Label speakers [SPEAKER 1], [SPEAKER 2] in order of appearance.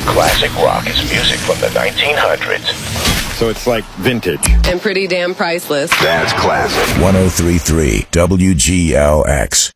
[SPEAKER 1] Classic rock is music from the 1900s.
[SPEAKER 2] So it's like vintage.
[SPEAKER 3] And pretty damn priceless.
[SPEAKER 1] That's classic.
[SPEAKER 4] 103.3 WGLX.